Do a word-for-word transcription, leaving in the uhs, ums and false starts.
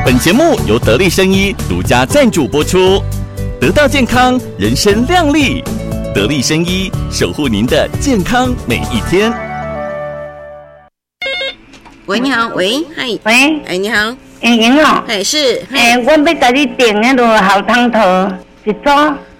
本节目由得力生医独家赞助播出，得到健康，人生亮丽。得力生医，守护您的健康每一天。 喂，你好，喂，嗨， 喂， 哎，你好， 莹莹哦， 哎，是， 哎，我要甲你订那个好汤头一组。